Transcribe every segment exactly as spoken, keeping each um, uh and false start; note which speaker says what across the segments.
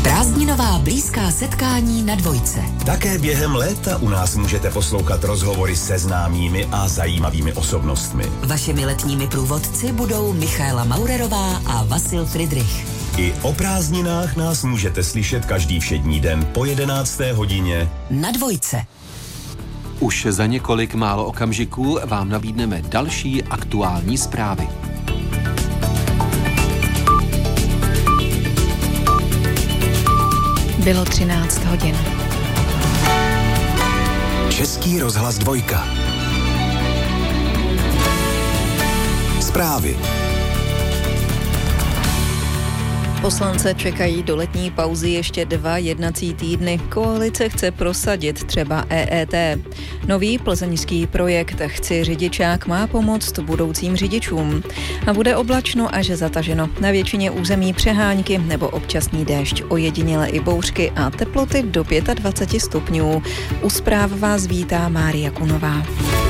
Speaker 1: Prázdninová blízká setkání na Dvojce.
Speaker 2: Také během léta u nás můžete poslouchat rozhovory se známými a zajímavými osobnostmi.
Speaker 1: Vašimi letními průvodci budou Michaela Maurerová a Vasil Friedrich.
Speaker 2: I o prázdninách nás můžete slyšet každý všední den po jedenácté hodině
Speaker 1: na Dvojce.
Speaker 3: Už za několik málo okamžiků vám nabídneme další aktuální zprávy.
Speaker 4: Bylo třináct hodin.
Speaker 2: Český rozhlas Dvojka. Zprávy.
Speaker 4: Poslance čekají do letní pauzy ještě dva jednací týdny. Koalice chce prosadit třeba E E T. Nový plzeňský projekt Chci řidičák má pomoct budoucím řidičům. A bude oblačno až zataženo. Na většině území přehánky nebo občasný déšť, ojediněle i bouřky a teploty do dvacet pět stupňů. U zpráv vás vítá Mária Kunová.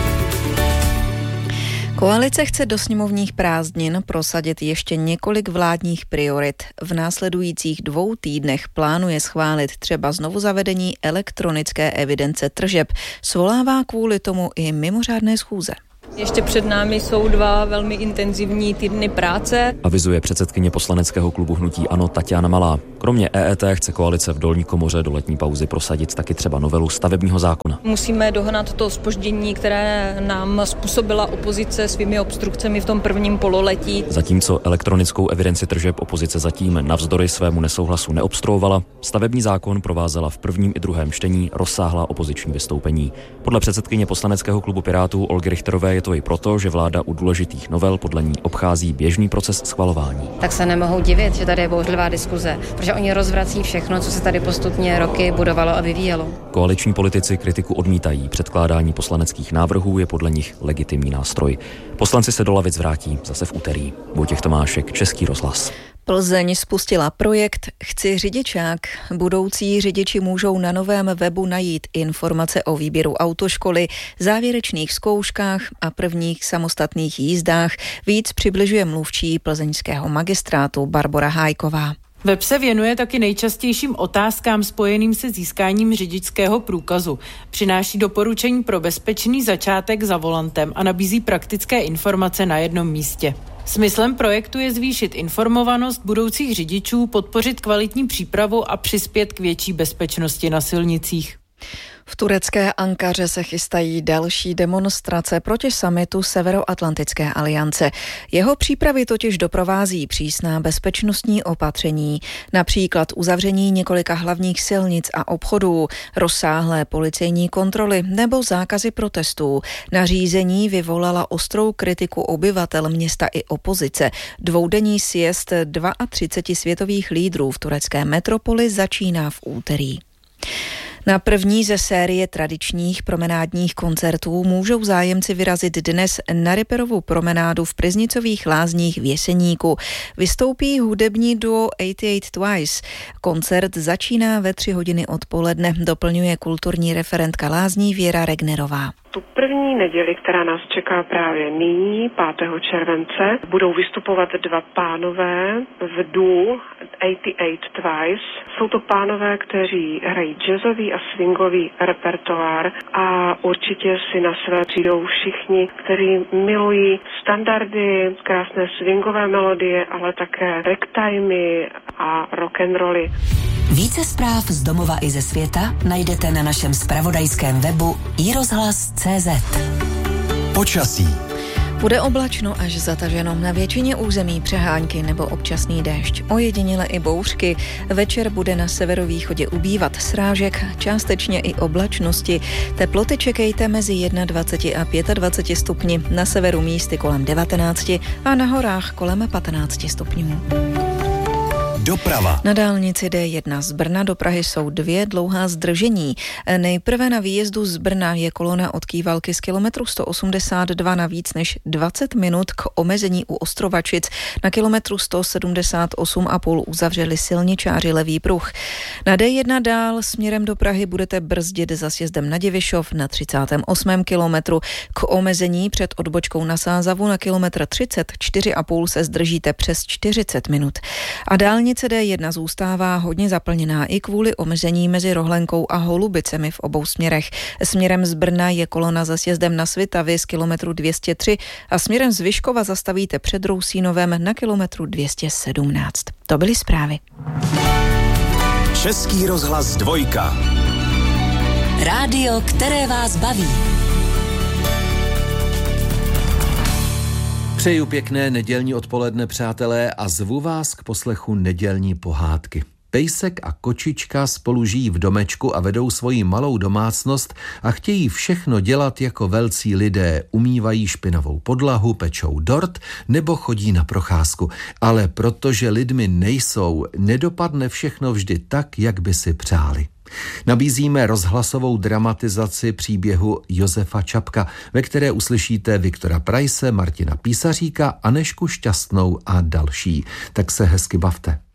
Speaker 4: Koalice chce do sněmovních prázdnin prosadit ještě několik vládních priorit. V následujících dvou týdnech plánuje schválit třeba znovuzavedení elektronické evidence tržeb. Svolává kvůli tomu i mimořádné schůze.
Speaker 5: Ještě před námi jsou dva velmi intenzivní týdny práce.
Speaker 6: Avizuje předsedkyně poslaneckého klubu hnutí ANO Taťána Malá. Kromě E E T chce koalice v dolní komoře do letní pauzy prosadit taky třeba novelu stavebního zákona.
Speaker 5: Musíme dohnat to zpoždění, které nám způsobila opozice svými obstrukcemi v tom prvním pololetí.
Speaker 6: Zatímco elektronickou evidenci tržeb opozice zatím navzdory svému nesouhlasu neobstruovala, stavební zákon provázela v prvním i druhém čtení rozsáhlá opoziční vystoupení. Podle předsedkyně poslaneckého klubu Pirátů Olgy Richterové je to i proto, že vláda u důležitých novel podle ní obchází běžný proces schvalování.
Speaker 7: Tak se nemohou divit, že tady je bouřlivá diskuze, protože oni rozvrací všechno, co se tady postupně roky budovalo a vyvíjelo.
Speaker 6: Koaliční politici kritiku odmítají. Předkládání poslaneckých návrhů je podle nich legitimní nástroj. Poslanci se do lavic vrátí zase v úterý. Vojtěch Tomášek, Český rozhlas.
Speaker 4: Plzeň spustila projekt Chci řidičák. Budoucí řidiči můžou na novém webu najít informace o výběru autoškoly, závěrečných zkouškách a prvních samostatných jízdách. Víc přibližuje mluvčí plzeňského magistrátu Barbora Hájková.
Speaker 8: Web se věnuje taky nejčastějším otázkám spojeným se získáním řidičského průkazu. Přináší doporučení pro bezpečný začátek za volantem a nabízí praktické informace na jednom místě. Smyslem projektu je zvýšit informovanost budoucích řidičů, podpořit kvalitní přípravu a přispět k větší bezpečnosti na silnicích.
Speaker 4: V turecké Ankaře se chystají další demonstrace proti summitu Severoatlantické aliance. Jeho přípravy totiž doprovází přísná bezpečnostní opatření, například uzavření několika hlavních silnic a obchodů, rozsáhlé policejní kontroly nebo zákazy protestů. Nařízení vyvolala ostrou kritiku obyvatel města i opozice. Dvoudenní sjezd třiceti dvou světových lídrů v turecké metropoli začíná v úterý. Na první ze série tradičních promenádních koncertů můžou zájemci vyrazit dnes na Ripperovu promenádu v Pryznicových lázních v Jeseníku. Vystoupí hudební duo osmdesát osm Twice. Koncert začíná ve tři hodiny odpoledne, doplňuje kulturní referentka lázní Věra Regnerová.
Speaker 9: Tu první neděli, která nás čeká právě nyní, pátého července, budou vystupovat dva pánové v duo osmdesát osm Twice. Jsou to pánové, kteří hrají jazzový a swingový repertoár a určitě si na své přijdou všichni, kteří milují standardy, krásné swingové melodie, ale také ragtimey a rock'n'rolly.
Speaker 1: Více zpráv z domova i ze světa najdete na našem zpravodajském webu i rozhlas tečka cé zet.
Speaker 2: Počasí.
Speaker 4: Bude oblačno až zataženo, na většině území přehánky nebo občasný déšť, ojediněle i bouřky. Večer bude na severovýchodě ubývat srážek, částečně i oblačnosti. Teploty čekejte mezi dvacet jedna a dvacet pět stupni, na severu místy kolem devatenáct a na horách kolem patnáct stupňů.
Speaker 2: Doprava.
Speaker 4: Na dálnici D jedna z Brna do Prahy jsou dvě dlouhá zdržení. Nejprve na výjezdu z Brna je kolona od Kývalky z kilometru sto osmdesát dva na víc než dvacet minut k omezení u Ostrovačic. Na kilometru sto sedmdesát osm a půl uzavřeli silničáři levý pruh. Na D jedna dál směrem do Prahy budete brzdit za sjezdem na Divišov na třicátém osmém kilometru. K omezení před odbočkou na Sázavu na kilometr třicet čtyři a půl se zdržíte přes čtyřicet minut. A dálnice Dálnice D jedna zůstává hodně zaplněná i kvůli omezení mezi Rohlenkou a Holubicemi v obou směrech. Směrem z Brna je kolona za sjezdem na Svitavy z kilometru dvě stě tři a směrem z Vyškova zastavíte před Rousínovem na kilometru dvě stě sedmnáct. To byly zprávy.
Speaker 2: Český rozhlas dvojka.
Speaker 1: Rádio, které vás baví.
Speaker 3: Přeju pěkné nedělní odpoledne, přátelé, a zvu vás k poslechu nedělní pohádky. Pejsek a kočička spolu žijí v domečku a vedou svoji malou domácnost a chtějí všechno dělat jako velcí lidé. Umývají špinavou podlahu, pečou dort nebo chodí na procházku. Ale protože lidmi nejsou, nedopadne všechno vždy tak, jak by si přáli. Nabízíme rozhlasovou dramatizaci příběhu Josefa Čapka, ve které uslyšíte Viktora Preisze, Martina Písaříka, Anežku Šťastnou a další. Tak se hezky bavte.